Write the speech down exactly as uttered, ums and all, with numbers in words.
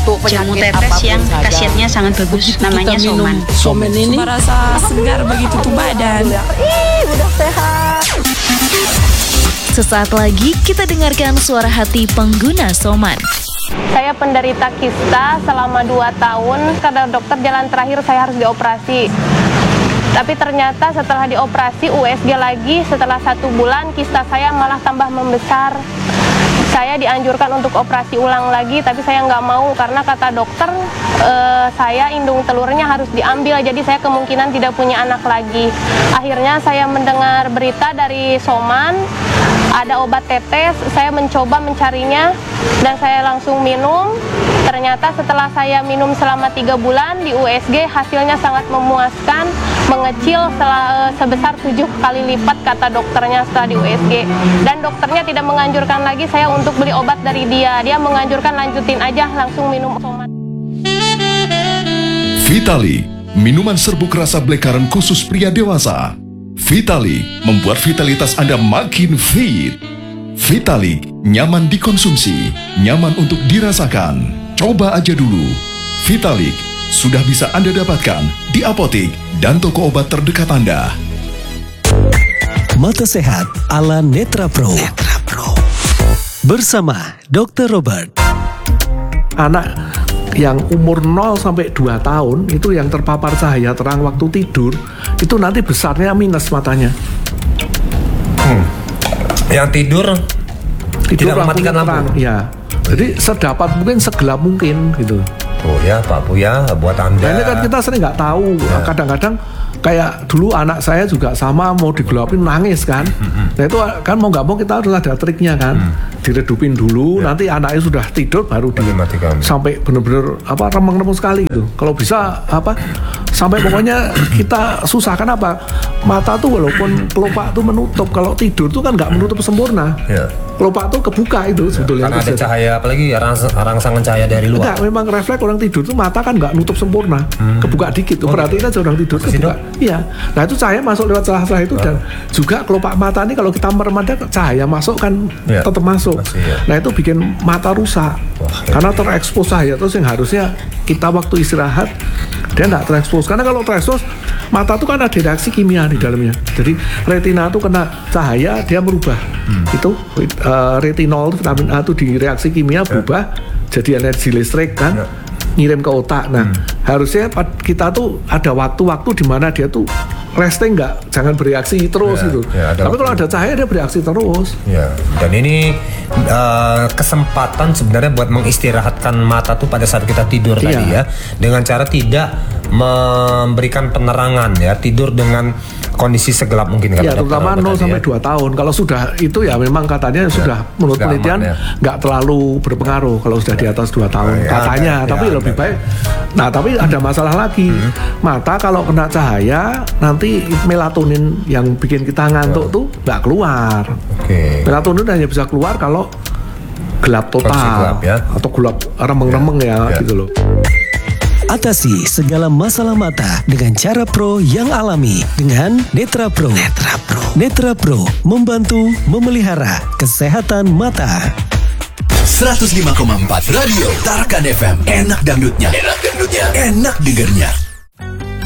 untuk jamu penyakit tetes apapun yang saja. khasiatnya sangat bagus, Begitu namanya kita minum Soman. Soman ini merasa segar begitu tuh badan. Ih, udah sehat. Sesaat lagi kita dengarkan suara hati pengguna Soman. Saya penderita kista selama dua tahun. Kata dokter jalan terakhir saya harus dioperasi. Tapi ternyata setelah dioperasi U S G lagi, setelah satu bulan kista saya malah tambah membesar. Saya dianjurkan untuk operasi ulang lagi, tapi saya nggak mau karena kata dokter eh, saya indung telurnya harus diambil, jadi saya kemungkinan tidak punya anak lagi. Akhirnya saya mendengar berita dari Soman, ada obat tetes, saya mencoba mencarinya dan saya langsung minum. Ternyata setelah saya minum selama tiga bulan di U S G, hasilnya sangat memuaskan, mengecil sel- sebesar tujuh kali lipat kata dokternya setelah di U S G. Dan dokternya tidak menganjurkan lagi saya untuk beli obat dari dia, dia menganjurkan lanjutin aja langsung minum Soman. Vitali, minuman serbuk rasa black currant khusus pria dewasa. Vitali membuat vitalitas Anda makin fit. Vitali nyaman dikonsumsi, nyaman untuk dirasakan. Coba aja dulu. Vitalik sudah bisa Anda dapatkan di apotik dan toko obat terdekat Anda. Mata Sehat ala Netra Pro. Netra Pro. Bersama dokter Robert. Anak yang umur nol sampai dua tahun itu yang terpapar cahaya terang waktu tidur, itu nanti besarnya minus matanya. Hmm. Yang tidur, tidur tidak mematikan lampu. Terang, ya. Jadi sedapat mungkin, segelap mungkin gitu. Oh ya Pak Buya, buat Anda. Nah, ini kan kita sering nggak tahu. Ya. Kadang-kadang kayak dulu anak saya juga sama, mau digelapin nangis kan. Nah itu kan mau nggak mau kita harus ada triknya kan. Hmm. Diredupin dulu, ya. Nanti anaknya sudah tidur baru dimatikan. Sampai benar-benar apa remeng-remeng sekali gitu. Kalau bisa apa sampai pokoknya kita susahkan apa, mata tuh walaupun kelopak tuh menutup, kalau tidur tuh kan nggak menutup sempurna. Ya. Kelopak tuh kebuka itu ya. Sebetulnya. Karena ada cahaya, apalagi rang- rangsangan cahaya dari luar. Enggak, memang refleks orang tidur tuh mata kan nggak nutup sempurna, hmm. kebuka dikit. Oh, perhatiin aja orang tidur kebuka. Iya. Nah itu cahaya masuk lewat celah-celah itu, oh. Dan juga kelopak mata ini kalau kita merem ada cahaya masuk kan ya. Tetap masuk. Masih, ya. Nah itu bikin mata rusak. Wah, karena terekspos cahaya terus yang harusnya kita waktu istirahat dia nggak terekspos. Karena kalau terekspos mata tuh kan ada reaksi kimia di dalamnya. Jadi retina tuh kena cahaya dia merubah. Hmm. Itu uh, retinol vitamin A tuh di reaksi kimia berubah ya. Jadi energi listrik kan. Ya. Ngirim ke otak. Nah, hmm. harusnya kita tuh ada waktu-waktu di mana dia tuh resting, nggak, jangan bereaksi terus ya, gitu. Ya, tapi kalau ada cahaya dia bereaksi terus. Ya. Dan ini uh, kesempatan sebenarnya buat mengistirahatkan mata tuh pada saat kita tidur ya. Tadi ya, dengan cara tidak memberikan penerangan ya, tidur dengan kondisi segelap mungkin kan. Ya, terutama nol sampai dua tahun. Kalau sudah itu ya memang katanya ya, sudah menurut sudah penelitian nggak ya. Terlalu berpengaruh kalau sudah di atas dua tahun ya, katanya, ya, tapi ya, lebih ya. Baik. Nah, tapi ada masalah lagi. Hmm. Mata kalau kena cahaya nanti melatonin yang bikin kita ngantuk oh. tuh nggak keluar. Okay. Melatonin hanya bisa keluar kalau gelap total gelap, ya. Atau gelap remeng-remeng ya, ya, gitu loh. Atasi segala masalah mata dengan cara pro yang alami dengan Netra Pro. Netra Pro. Netra Pro membantu memelihara kesehatan mata. seratus lima koma empat Radio Tarkan F M. Enak dangdutnya. Enak dangdutnya. Enak dengernya.